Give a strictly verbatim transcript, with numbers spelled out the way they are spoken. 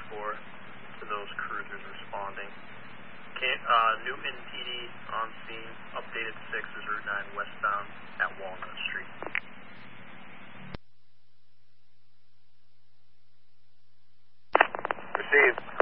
four to those cruisers responding. Can, uh, Newton P D on scene, updated six is Route nine westbound at Walnut Street. Received.